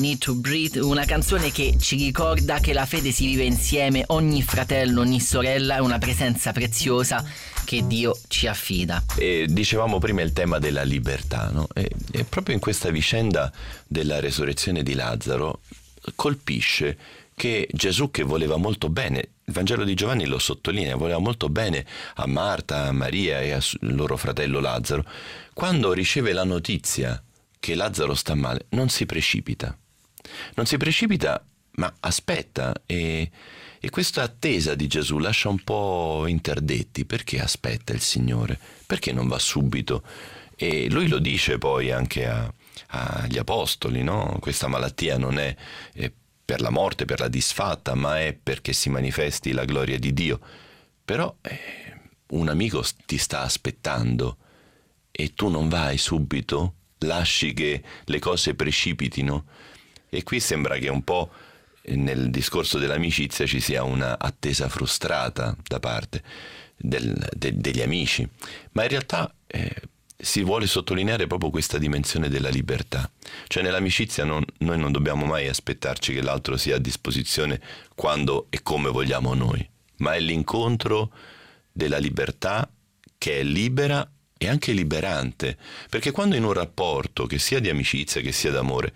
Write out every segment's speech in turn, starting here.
Need to Breathe, una canzone che ci ricorda che la fede si vive insieme, ogni fratello, ogni sorella è una presenza preziosa che Dio ci affida. E dicevamo prima il tema della libertà, no? E proprio in questa vicenda della resurrezione di Lazzaro colpisce che Gesù, che voleva molto bene, il Vangelo di Giovanni lo sottolinea, voleva molto bene a Marta, a Maria e al loro fratello Lazzaro, quando riceve la notizia che Lazzaro sta male, non si precipita. Non si precipita, ma aspetta, e questa attesa di Gesù lascia un po' interdetti. Perché aspetta il Signore? Perché non va subito? E lui lo dice poi anche agli apostoli, no? Questa malattia non è per la morte, per la disfatta, ma è perché si manifesti la gloria di Dio. Però un amico ti sta aspettando e tu non vai subito, lasci che le cose precipitino. E qui sembra che un po' nel discorso dell'amicizia ci sia una attesa frustrata da parte degli amici, ma in realtà si vuole sottolineare proprio questa dimensione della libertà. Cioè nell'amicizia noi non dobbiamo mai aspettarci che l'altro sia a disposizione quando e come vogliamo noi, ma è l'incontro della libertà che è libera e anche liberante, perché quando in un rapporto, che sia di amicizia, che sia d'amore,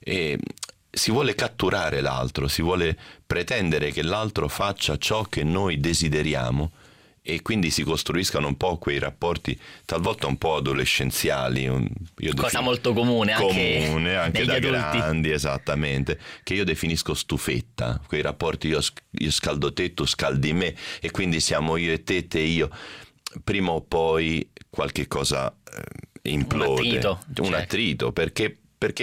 si vuole catturare l'altro, si vuole pretendere che l'altro faccia ciò che noi desideriamo, e quindi si costruiscano un po' quei rapporti talvolta un po' adolescenziali. Cosa molto comune anche da adulti. Grandi, esattamente, che io definisco stufetta, quei rapporti io scaldo te, tu scaldi me, e quindi siamo io e te e io. Prima o poi qualche cosa implode, un attrito, perché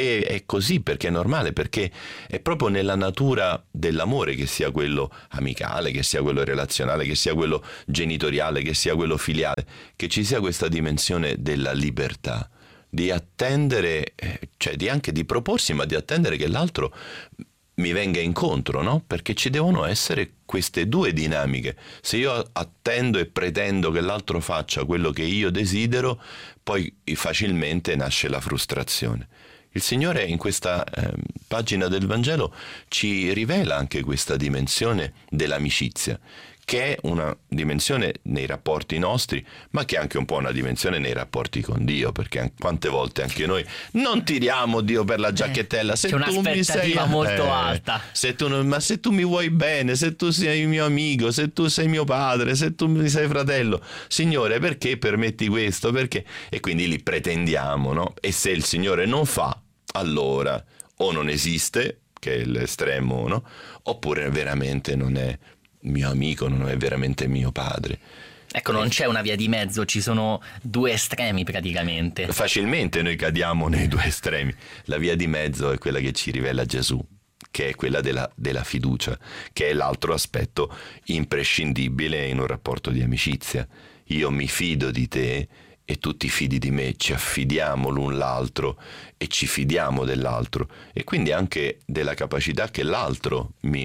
è così, perché è normale, perché è proprio nella natura dell'amore, che sia quello amicale, che sia quello relazionale, che sia quello genitoriale, che sia quello filiale, che ci sia questa dimensione della libertà, di attendere, cioè di proporsi, ma di attendere che l'altro mi venga incontro, no? Perché ci devono essere queste due dinamiche. Se io attendo e pretendo che l'altro faccia quello che io desidero, poi facilmente nasce la frustrazione. Il Signore in questa pagina del Vangelo ci rivela anche questa dimensione dell'amicizia, che è una dimensione nei rapporti nostri, ma che è anche un po' una dimensione nei rapporti con Dio, perché quante volte anche noi non tiriamo Dio per la giacchettella. Se c'è un'aspettativa molto alta. Ma se tu mi vuoi bene, se tu sei mio amico, se tu sei mio padre, se tu mi sei fratello, Signore, perché permetti questo? Perché? E quindi li pretendiamo, no? E se il Signore non fa, allora o non esiste, che è l'estremo, no? Oppure veramente non è mio amico, non è veramente mio padre. Ecco, non c'è una via di mezzo, ci sono due estremi praticamente. Facilmente noi cadiamo nei due estremi. La via di mezzo è quella che ci rivela Gesù, che è quella della fiducia, che è l'altro aspetto imprescindibile in un rapporto di amicizia. Io mi fido di te e tu ti fidi di me, ci affidiamo l'un l'altro e ci fidiamo dell'altro, e quindi anche della capacità che l'altro mi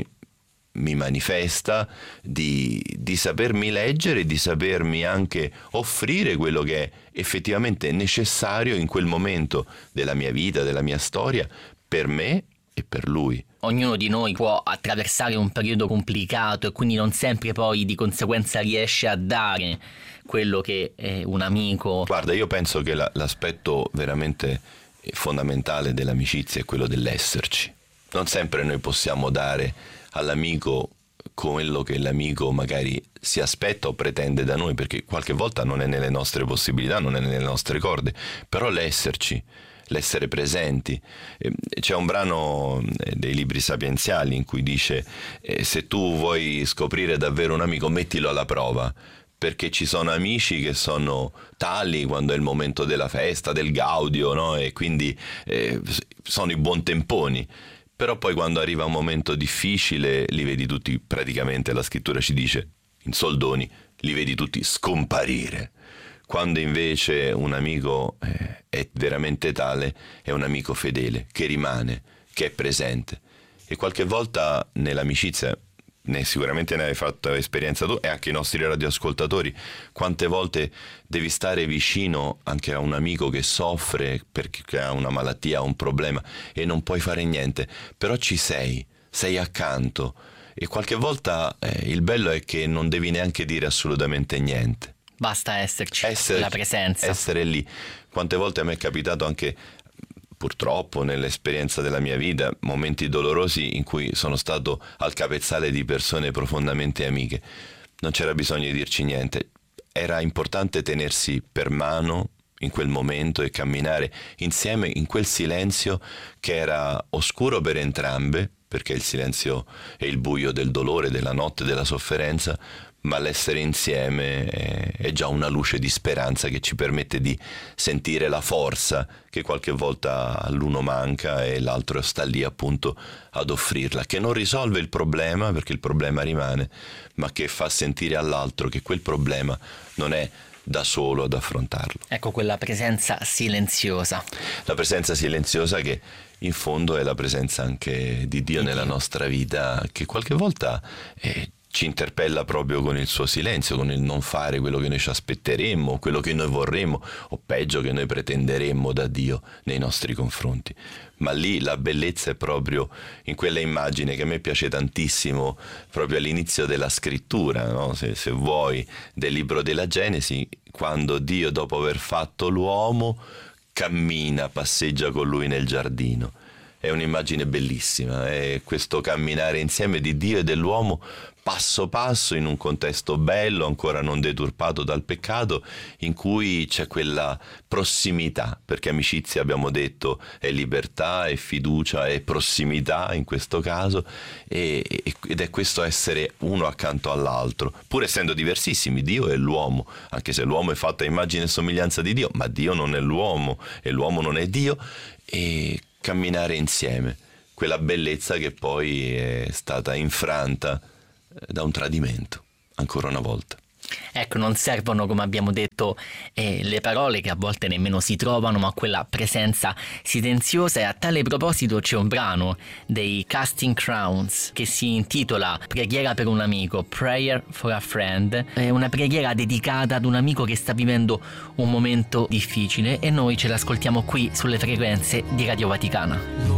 manifesta di sapermi leggere, di sapermi anche offrire quello che è effettivamente necessario in quel momento della mia vita, della mia storia, per me e per lui. Ognuno di noi può attraversare un periodo complicato e quindi non sempre poi di conseguenza riesce a dare quello che è un amico. Guarda, io penso che l'aspetto veramente fondamentale dell'amicizia è quello dell'esserci. Non sempre noi possiamo dare all'amico quello che l'amico magari si aspetta o pretende da noi, perché qualche volta non è nelle nostre possibilità, non è nelle nostre corde, però l'esserci, l'essere presenti. C'è un brano dei libri sapienziali in cui dice se tu vuoi scoprire davvero un amico, mettilo alla prova, perché ci sono amici che sono tali quando è il momento della festa, del gaudio, no? E quindi sono i buontemponi. Però poi quando arriva un momento difficile li vedi tutti, praticamente la scrittura ci dice, in soldoni, li vedi tutti scomparire. Quando invece un amico è veramente tale, è un amico fedele, che rimane, che è presente. E qualche volta nell'amicizia, sicuramente ne hai fatto esperienza tu e anche i nostri radioascoltatori, quante volte devi stare vicino anche a un amico che soffre perché ha una malattia, un problema e non puoi fare niente, però ci sei accanto, e qualche volta il bello è che non devi neanche dire assolutamente niente. Basta esserci, la presenza. Essere lì. Quante volte a me è capitato anche, purtroppo, nell'esperienza della mia vita, momenti dolorosi in cui sono stato al capezzale di persone profondamente amiche. Non c'era bisogno di dirci niente. Era importante tenersi per mano in quel momento e camminare insieme in quel silenzio che era oscuro per entrambe, perché il silenzio è il buio del dolore, della notte, della sofferenza, ma l'essere insieme è già una luce di speranza che ci permette di sentire la forza che qualche volta all'uno manca e l'altro sta lì appunto ad offrirla, che non risolve il problema, perché il problema rimane, ma che fa sentire all'altro che quel problema non è da solo ad affrontarlo. Ecco, quella presenza silenziosa. La presenza silenziosa che in fondo è la presenza anche di Dio nella nostra vita, che qualche volta ci interpella proprio con il suo silenzio, con il non fare quello che noi ci aspetteremmo, quello che noi vorremmo, o peggio che noi pretenderemmo da Dio nei nostri confronti. Ma lì la bellezza è proprio in quella immagine che a me piace tantissimo, proprio all'inizio della scrittura, no? Se vuoi, del libro della Genesi, quando Dio, dopo aver fatto l'uomo, cammina, passeggia con lui nel giardino. È un'immagine bellissima, è questo camminare insieme di Dio e dell'uomo passo passo in un contesto bello, ancora non deturpato dal peccato, in cui c'è quella prossimità, perché amicizia, abbiamo detto, è libertà, è fiducia, è prossimità in questo caso, ed è questo essere uno accanto all'altro, pur essendo diversissimi, Dio e l'uomo, anche se l'uomo è fatto a immagine e somiglianza di Dio, ma Dio non è l'uomo e l'uomo non è Dio, e camminare insieme, quella bellezza che poi è stata infranta da un tradimento, ancora una volta. Ecco, non servono, come abbiamo detto, le parole, che a volte nemmeno si trovano, ma quella presenza silenziosa. E a tale proposito c'è un brano dei Casting Crowns che si intitola Preghiera per un amico, Prayer for a Friend. È una preghiera dedicata ad un amico che sta vivendo un momento difficile, e noi ce l'ascoltiamo qui sulle frequenze di Radio Vaticana.